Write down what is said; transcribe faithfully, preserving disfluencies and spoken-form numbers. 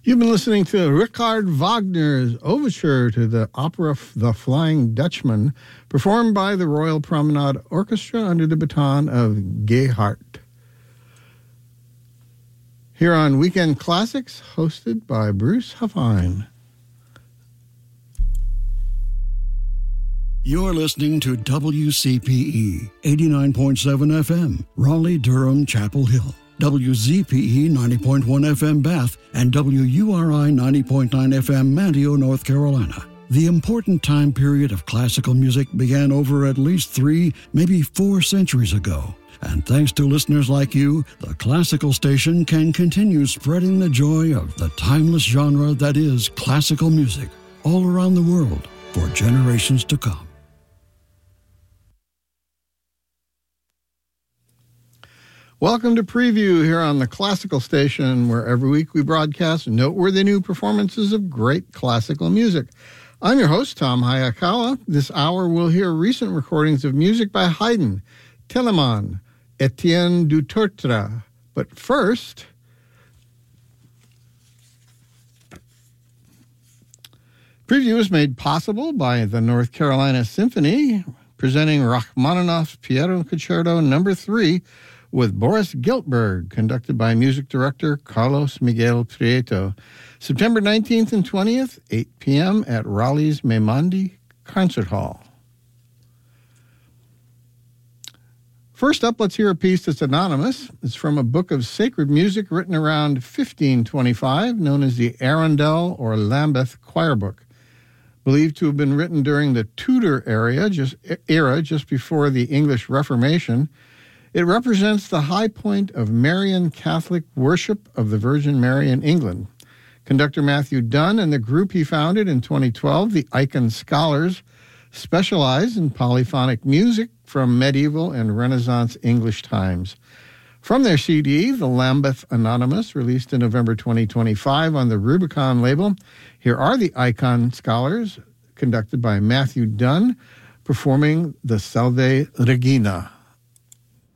You've been listening to Richard Wagner's overture to the opera The Flying Dutchman, performed by the Royal Promenade Orchestra under the baton of Gerhardt. Here on Weekend Classics, hosted by Bruce Huffine. You're listening to W C P E, eighty-nine point seven F M, Raleigh-Durham, Chapel Hill. W Z P E ninety point one F M Bath and W U R I ninety point nine F M Manteo, North Carolina. The important time period of classical music began over at least three, maybe four centuries ago. And thanks to listeners like you, the classical station can continue spreading the joy of the timeless genre that is classical music all around the world for generations to come. Welcome to Preview here on the Classical Station, where every week we broadcast noteworthy new performances of great classical music. I'm your host, Tom Hayakawa. This hour we'll hear recent recordings of music by Haydn, Telemann, Etienne Dutertre. But first, Preview is made possible by the North Carolina Symphony, presenting Rachmaninoff's Piano Concerto Number three, with Boris Giltberg, conducted by music director Carlos Miguel Prieto. September nineteenth and twentieth, eight p.m. at Raleigh's Memondi Concert Hall. First up, let's hear a piece that's anonymous. It's from a book of sacred music written around fifteen twenty-five, known as the Arundel or Lambeth Choir Book. Believed to have been written during the Tudor era, just, era, just before the English Reformation. It represents the high point of Marian Catholic worship of the Virgin Mary in England. Conductor Matthew Dunn and the group he founded in twenty twelve, the Icon Scholars, specialize in polyphonic music from medieval and Renaissance English times. From their C D, The Lambeth Anonymous, released in November twenty twenty-five on the Rubicon label, here are the Icon Scholars, conducted by Matthew Dunn, performing the Salve Regina.